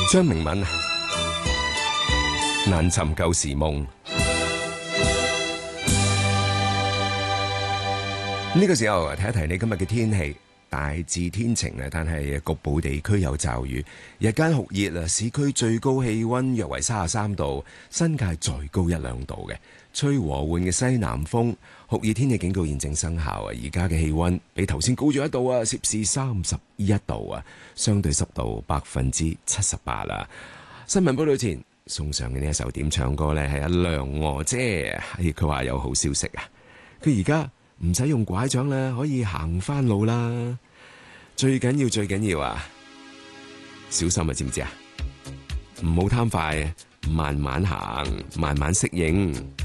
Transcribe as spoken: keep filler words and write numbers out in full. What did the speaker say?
張明敏啊，難尋舊時夢。呢個時候睇一睇你今日嘅天氣，大致天晴啊，但係局部地區有驟雨。日間酷熱啊，市區最高氣溫約為三十三度，新界再高一兩度嘅，吹和緩嘅西南風。酷熱天氣警告現正生效啊！而家嘅氣溫比頭先高咗一度啊，攝氏三十一度啊，相對濕度百分之七十八啦。新聞報道前送上嘅呢一首點唱歌呢，係阿梁娥姐，佢話有好消息啊！佢而家唔使用拐杖啦，可以行翻路啦。最緊要最緊要啊，小心啊，知唔知啊？唔好貪快，慢慢行，慢慢適應。